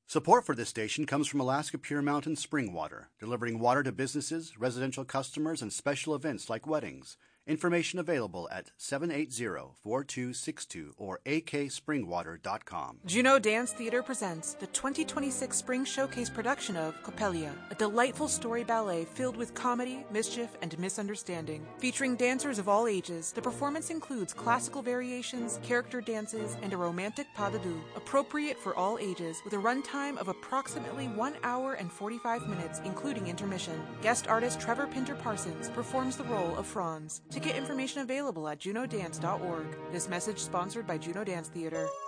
Support for this station comes from Alaska Pure Mountain Spring Water, delivering water to businesses, residential customers, and special events like weddings. Information available at 780-4262 or akspringwater.com. Juneau Dance Theater presents the 2026 Spring Showcase production of Coppelia, a delightful story ballet filled with comedy, mischief, and misunderstanding. Featuring dancers of all ages, the performance includes classical variations, character dances, and a romantic pas de deux, appropriate for all ages, with a runtime of approximately 1 hour and 45 minutes, including intermission. Guest artist Trevor Pinter Parsons performs the role of Franz. Ticket information available at junodance.org. This message sponsored by Juneau Dance Theater.